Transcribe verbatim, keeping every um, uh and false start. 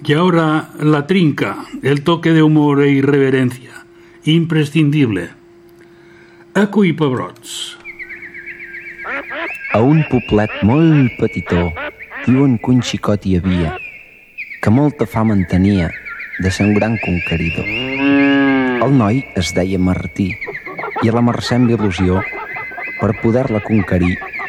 Y ahora la trinca, el toque de humor e irreverencia, imprescindible. Eco i pebrots. A un poblet molt petitó diuen que un xicot hi havia, que molta fam en tenia de ser un gran conqueridor. El noi es deia Martí i a la Mercè amb il·lusió per poder-la conquerir